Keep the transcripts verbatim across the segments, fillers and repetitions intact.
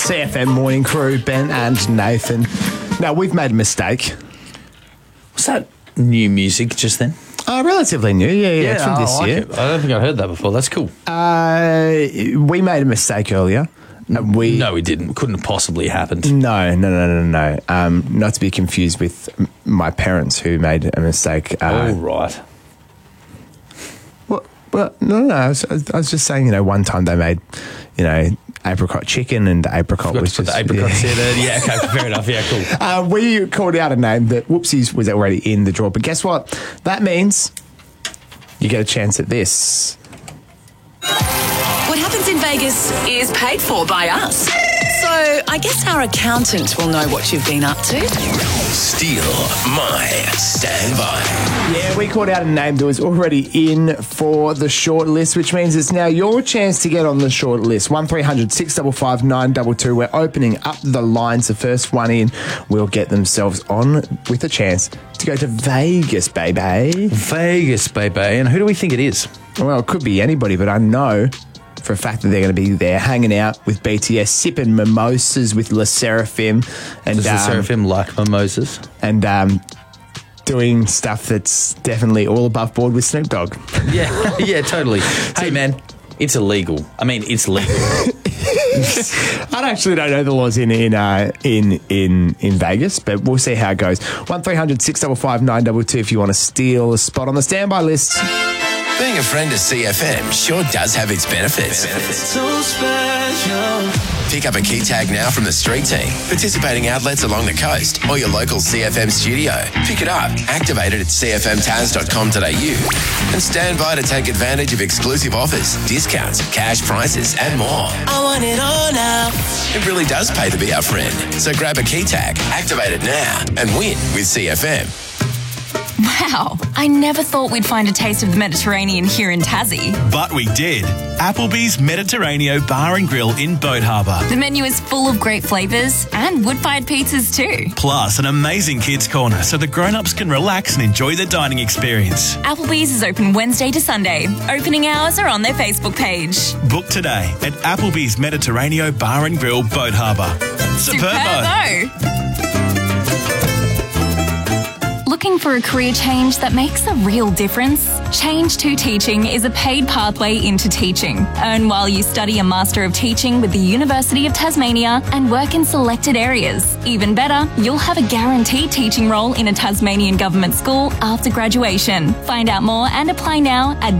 C F M Morning Crew, Ben and Nathan. Now, we've made a mistake. Was that new music just then? Uh, relatively new, yeah, yeah, Yeah, it's from I this like year. it. I don't think I've heard that before. That's cool. Uh, we made a mistake earlier. And we No, we didn't. Couldn't have possibly happened. No, no, no, no, no. Um, not to be confused with m- my parents who made a mistake. Uh, oh, right. Well, well, no, no, no. I was, I was just saying, you know, one time they made, you know, apricot chicken and apricot Got was to put just... the apricots yeah. in there. Yeah, okay, fair enough. Yeah, cool. Uh, we called out a name that, whoopsies, was already in the draw. But guess what? That means you get a chance at this. What happens in Vegas is paid for by us. So I guess our accountant will know what you've been up to. Steal my standby. Yeah, we called out a name that was already in for the short list, which means it's now your chance to get on the short list. one three hundred six five five nine two two. We're opening up the lines. The first one in will get themselves on with a chance to go to Vegas, baby. Vegas, baby. And who do we think it is? Well, it could be anybody, but I know for a fact that they're going to be there hanging out with B T S, sipping mimosas with Le Seraphim. And, Does the um, Seraphim like mimosas? And um, doing stuff that's definitely all above board with Snoop Dogg. Yeah, yeah, totally. Hey, man, it's illegal. I mean, it's legal. I actually don't know the laws in in uh, in in in Vegas, but we'll see how it goes. one three hundred six five five nine two two if you want to steal a spot on the standby list. Being a friend of C F M sure does have its benefits. So special. Pick up a key tag now from the street team, participating outlets along the coast, or your local C F M studio. Pick it up, activate it at c f m taz dot com dot a u, and stand by to take advantage of exclusive offers, discounts, cash prizes, and more. I want it all now. It really does pay to be our friend. So grab a key tag, activate it now, and win with C F M. Wow, I never thought we'd find a taste of the Mediterranean here in Tassie. But we did. Applebee's Mediterraneo Bar and Grill in Boat Harbour. The menu is full of great flavours and wood-fired pizzas too. Plus an amazing kids' corner so the grown-ups can relax and enjoy the dining experience. Applebee's is open Wednesday to Sunday. Opening hours are on their Facebook page. Book today at Applebee's Mediterraneo Bar and Grill, Boat Harbour. Superbo! Superbo! Looking for a career change that makes a real difference? Change to Teaching is a paid pathway into teaching. Earn while you study a Master of Teaching with the University of Tasmania and work in selected areas. Even better, you'll have a guaranteed teaching role in a Tasmanian government school after graduation. Find out more and apply now at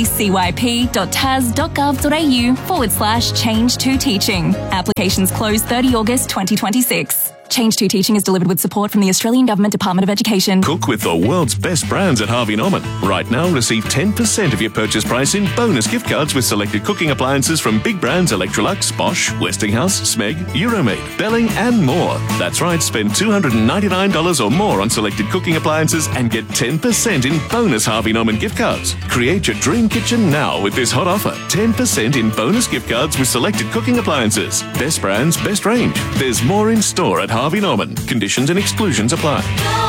decyp dot tas dot gov dot a u forward slash change to teaching. Applications close thirtieth of August twenty twenty-six. Change to Teaching is delivered with support from the Australian Government Department of Education. Cook with the world's best brands at Harvey Norman. Right now, receive ten percent of your purchase price in bonus gift cards with selected cooking appliances from big brands Electrolux, Bosch, Westinghouse, Smeg, Euromade, Belling and more. That's right, spend two hundred ninety-nine dollars or more on selected cooking appliances and get ten percent in bonus Harvey Norman gift cards. Create your dream kitchen now with this hot offer. ten percent in bonus gift cards with selected cooking appliances. Best brands, best range. There's more in store at Harvey Norman. Conditions and exclusions apply.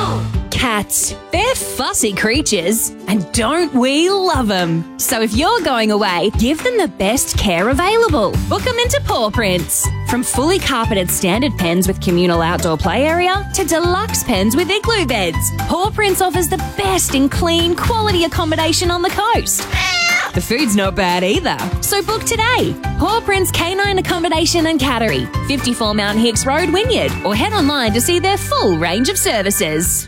Cats. They're fussy creatures, and don't we love them? So if you're going away, give them the best care available. Book them into Paw Prints. From fully carpeted standard pens with communal outdoor play area to deluxe pens with igloo beds, Paw Prints offers the best in clean, quality accommodation on the coast. The food's not bad either. So book today. Paw Prints Canine Accommodation and Cattery, fifty-four Mount Hicks Road, Wynyard, or head online to see their full range of services.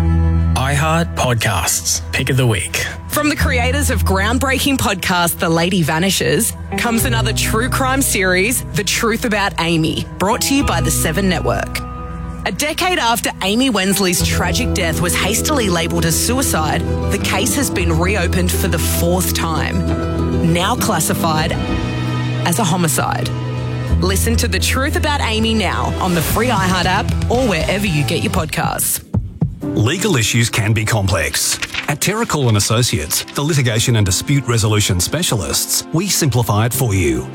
iHeart Podcasts, Pick of the Week. From the creators of groundbreaking podcast The Lady Vanishes comes another true crime series, The Truth About Amy, brought to you by the Seven Network. A decade after Amy Wensley's tragic death was hastily labelled as suicide, the case has been reopened for the fourth time, now classified as a homicide. Listen to The Truth About Amy now on the free iHeart app or wherever you get your podcasts. Legal issues can be complex. At Terracall and Associates, the litigation and dispute resolution specialists, we simplify it for you.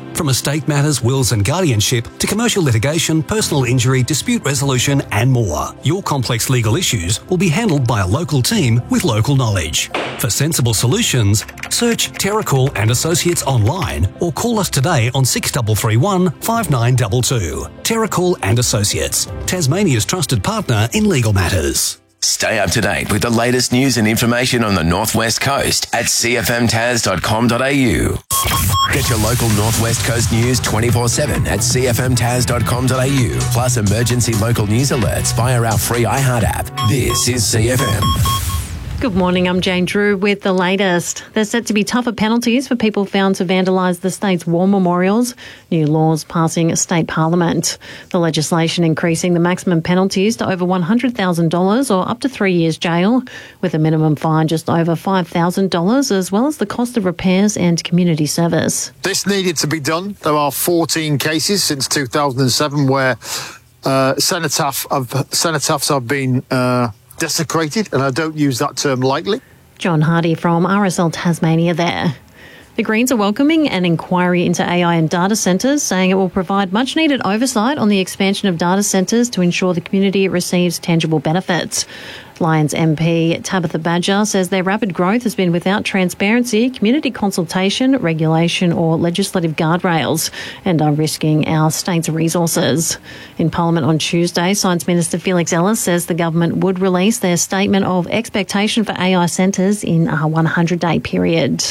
From estate matters, wills and guardianship to commercial litigation, personal injury, dispute resolution and more. Your complex legal issues will be handled by a local team with local knowledge. For sensible solutions, search Terracall and Associates online or call us today on six three three one, five nine two two. Terracall and Associates, Tasmania's trusted partner in legal matters. Stay up to date with the latest news and information on the Northwest Coast at c f m tas dot com dot a u. Get your local Northwest Coast news twenty-four seven at c f m tas dot com dot a u, plus emergency local news alerts via our free iHeart app. This is C F M. Good morning, I'm Jane Drew with the latest. There's set to be tougher penalties for people found to vandalise the state's war memorials. New laws passing state parliament. The legislation increasing the maximum penalties to over one hundred thousand dollars or up to three years jail, with a minimum fine just over five thousand dollars, as well as the cost of repairs and community service. This needed to be done. There are fourteen cases since two thousand seven where uh, cenotaphs have, cenotaphs have been Uh, desecrated, and I don't use that term lightly. John Hardy from R S L Tasmania there. The Greens are welcoming an inquiry into A I and data centres, saying it will provide much-needed oversight on the expansion of data centres to ensure the community receives tangible benefits. Lions M P Tabitha Badger says their rapid growth has been without transparency, community consultation, regulation or legislative guardrails, and are risking our state's resources. In Parliament on Tuesday, Science Minister Felix Ellis says the government would release their statement of expectation for A I centres in a one hundred day period.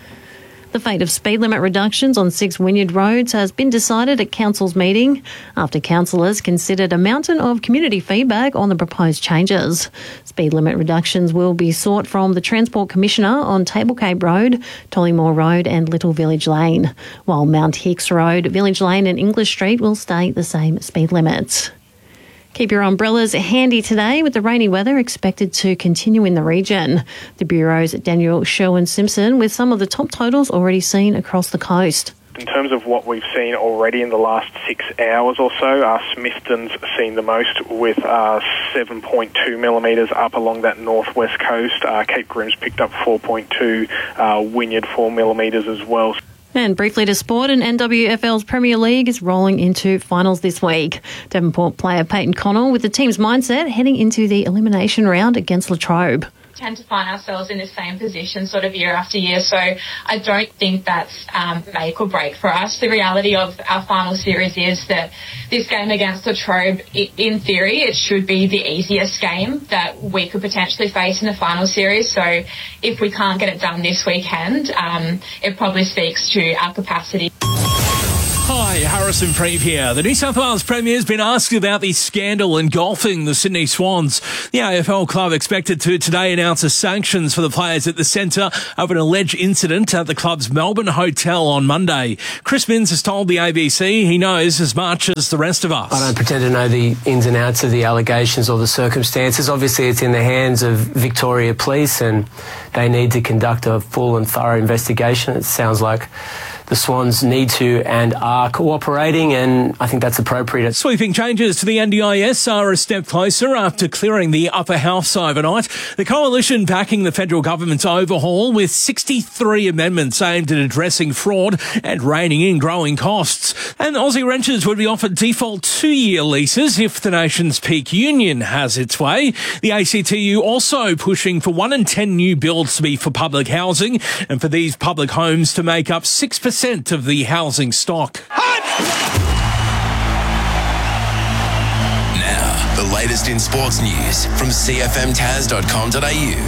The fate of speed limit reductions on six Wynyard roads has been decided at Council's meeting after councillors considered a mountain of community feedback on the proposed changes. Speed limit reductions will be sought from the Transport Commissioner on Table Cape Road, Tollymore Road and Little Village Lane, while Mount Hicks Road, Village Lane and English Street will stay the same speed limits. Keep your umbrellas handy today with the rainy weather expected to continue in the region. The Bureau's Daniel Sherwin-Simpson with some of the top totals already seen across the coast. In terms of what we've seen already in the last six hours or so, uh, Smithton's seen the most with uh, seven point two millimetres up along that northwest coast. Uh, Cape Grim's picked up four point two, uh, Wynyard four millimetres as well. And briefly to sport, and N W F L's Premier League is rolling into finals this week. Devonport player Peyton Connell with the team's mindset heading into the elimination round against Latrobe. Tend to find ourselves in the same position sort of year after year, so I don't think that's um, make or break for us. The reality of our final series is that this game against Latrobe, in theory, it should be the easiest game that we could potentially face in the final series, so if we can't get it done this weekend, um, it probably speaks to our capacity. Hi, Harrison Preeve here. The New South Wales Premier has been asked about the scandal engulfing the Sydney Swans. The A F L club expected to today announce a sanctions for the players at the centre of an alleged incident at the club's Melbourne hotel on Monday. Chris Minns has told the A B C he knows as much as the rest of us. I don't pretend to know the ins and outs of the allegations or the circumstances. Obviously, it's in the hands of Victoria Police and they need to conduct a full and thorough investigation. It sounds like the Swans need to and are cooperating, and I think that's appropriate. Sweeping changes to the N D I S are a step closer after clearing the upper house overnight. The coalition backing the federal government's overhaul with sixty-three amendments aimed at addressing fraud and reining in growing costs. And Aussie renters would be offered default two-year leases if the nation's peak union has its way. The A C T U also pushing for one in ten new builds to be for public housing and for these public homes to make up six percent of the housing stock. Now, the latest in sports news from c f m tas dot com dot a u.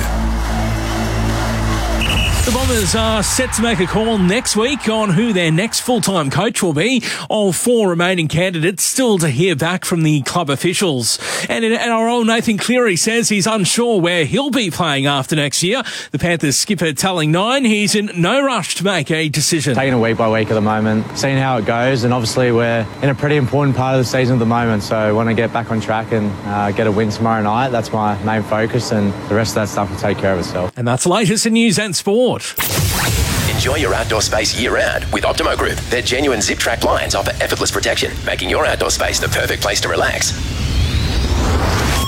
The Bombers are set to make a call next week on who their next full-time coach will be. All four remaining candidates still to hear back from the club officials. And N R L Nathan Cleary says he's unsure where he'll be playing after next year. The Panthers skipper telling Nine he's in no rush to make a decision. Taking it week by week at the moment, seeing how it goes, and obviously we're in a pretty important part of the season at the moment, so I want to get back on track and uh, get a win tomorrow night. That's my main focus, and the rest of that stuff will take care of itself. And that's the latest in news and sport. Enjoy your outdoor space year-round with Optimo Group. Their genuine zip-track blinds offer effortless protection, making your outdoor space the perfect place to relax.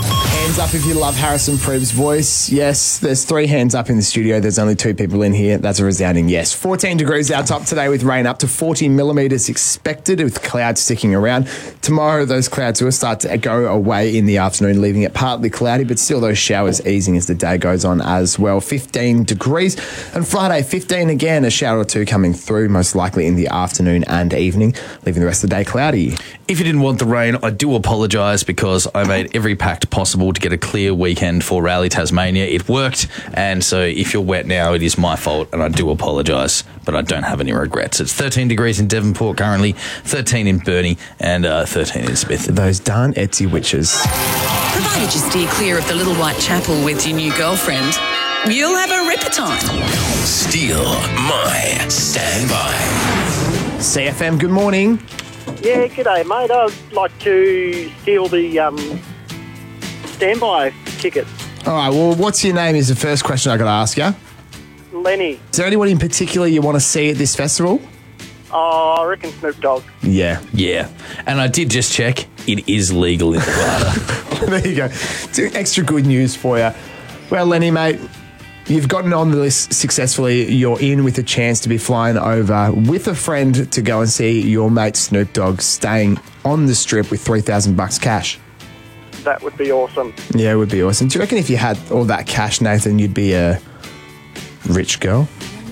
hands up if you love Harrison Preve's voice. Yes, there's three hands up in the studio. There's only two people in here. That's a resounding yes. fourteen degrees our top today with rain up to forty millimetres expected with clouds sticking around. Tomorrow, those clouds will start to go away in the afternoon, leaving it partly cloudy, but still those showers easing as the day goes on as well. fifteen degrees. And Friday, fifteen again, a shower or two coming through, most likely in the afternoon and evening, leaving the rest of the day cloudy. If you didn't want the rain, I do apologise because I made every pact possible to get a clear weekend for Rally Tasmania. It worked, and so if you're wet now, it is my fault, and I do apologise, but I don't have any regrets. It's thirteen degrees in Devonport currently, thirteen in Burnie, and uh, thirteen in Smith. Those darn Etsy witches. Provided you steer clear of the Little White Chapel with your new girlfriend, you'll have a ripper time. Steal my standby. C F M, good morning. Yeah, g'day, mate. I'd like to steal the um, standby ticket. All right, well, what's your name is the first question I got to ask you. Lenny. Is there anyone in particular you want to see at this festival? Oh, I reckon Snoop Dogg. Yeah. Yeah. And I did just check. It is legal in Nevada. There you go. Two extra good news for you. Well, Lenny, mate, you've gotten on the list successfully. You're in with a chance to be flying over with a friend to go and see your mate Snoop Dogg staying on the strip with three thousand bucks cash. That would be awesome. Yeah, it would be awesome. Do you reckon if you had all that cash, Nathan, you'd be a rich girl?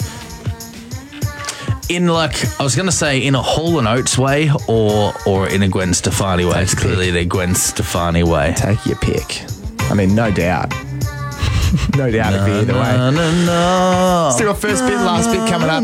In like, I was going to say in a Hall and Oates way or or in a Gwen Stefani way. It's clearly the Gwen Stefani way. Take your pick. I mean, no doubt. No doubt it'd be either way. No, no, no. Still got first bit, last bit coming up.